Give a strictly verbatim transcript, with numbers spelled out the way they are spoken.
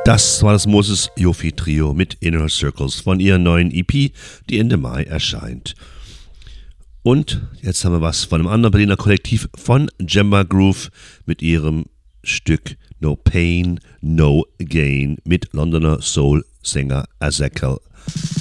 Das war das Moses Yofi Trio mit Inner Circles von ihrer neuen E P, die Ende Mai erscheint. Und jetzt haben wir was von einem anderen Berliner Kollektiv von Jemba Groove mit ihrem Stück No Pain, No Gain mit Londoner Soul-Sänger Ezekiel